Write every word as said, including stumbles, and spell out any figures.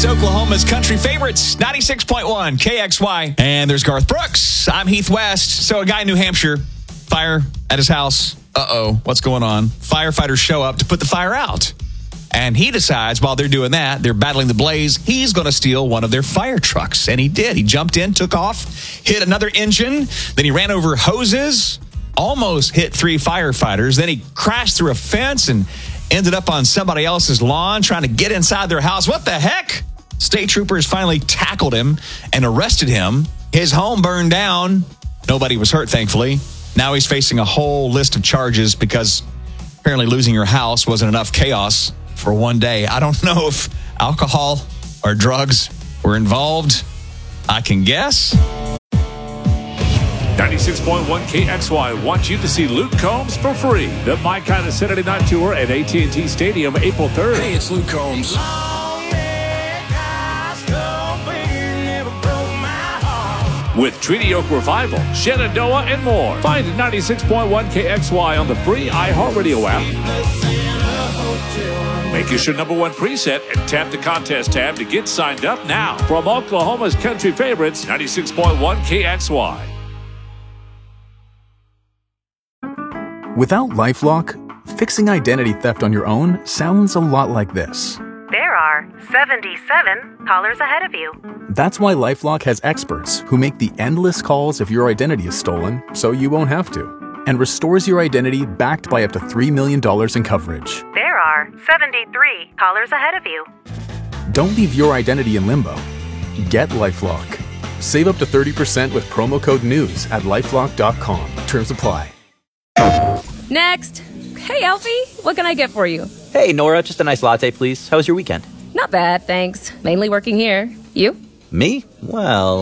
It's Oklahoma's country favorites, ninety-six point one K X Y. And there's Garth Brooks. I'm Heath West. So a guy in New Hampshire, fire at his house. Uh-oh, what's going on? Firefighters show up to put the fire out. And he decides while they're doing that, they're battling the blaze, he's going to steal one of their fire trucks. And he did. He jumped in, took off, hit another engine. Then he ran over hoses, almost hit three firefighters. Then he crashed through a fence and ended up on somebody else's lawn trying to get inside their house. What the heck? State troopers finally tackled him and arrested him. His home burned down. Nobody was hurt, thankfully. Now he's facing a whole list of charges because apparently losing your house wasn't enough chaos for one day. I don't know if alcohol or drugs were involved. I can guess. ninety-six point one K X Y wants you to see Luke Combs for free. The My Kind of Saturday Night Tour at A T and T Stadium, April third. Hey, it's Luke Combs. With Treaty Oak Revival, Shenandoah, and more. Find ninety-six point one K X Y on the free iHeartRadio app. Make your number one preset and tap the contest tab to get signed up now. From Oklahoma's country favorites, ninety-six point one K X Y. Without LifeLock, fixing identity theft on your own sounds a lot like this. There are seventy-seven callers ahead of you. That's why LifeLock has experts who make the endless calls if your identity is stolen so you won't have to, and restores your identity backed by up to three million dollars in coverage. There are seventy-three callers ahead of you. Don't leave your identity in limbo. Get LifeLock. Save up to thirty percent with promo code NEWS at lifelock dot com. Terms apply. Next. Hey, Alfie, what can I get for you? Hey, Nora, just a nice latte, please. How was your weekend? Not bad, thanks. Mainly working here. You? Me? Well...